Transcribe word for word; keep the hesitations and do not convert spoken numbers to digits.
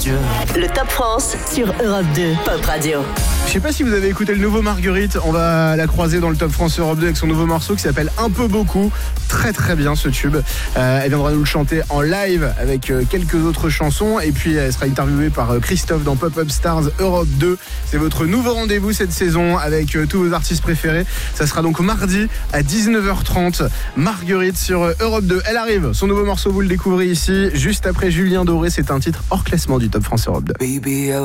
Le Top France sur Europe deux Pop Radio. Je sais pas si vous avez écouté le nouveau Marguerite. On va la croiser dans le Top France Europe deux avec son nouveau morceau qui s'appelle Un peu beaucoup. Très très bien ce tube. euh, Elle viendra nous le chanter en live avec euh, quelques autres chansons. Et puis elle sera interviewée par euh, Christophe dans Pop-Up Stars Europe deux. C'est votre nouveau rendez-vous cette saison avec euh, tous vos artistes préférés. Ça sera donc mardi à dix-neuf heures trente. Marguerite sur euh, Europe deux. Elle arrive. Son nouveau morceau, vous le découvrez ici juste après Julien Doré. C'est un titre hors classement du Top France Europe deux. Baby,